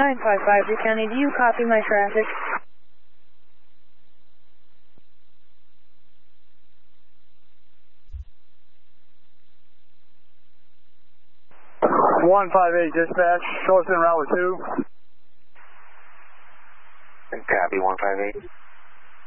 955 County, do you copy my traffic? One 58 dispatch, show us en route with 2. Copy 158.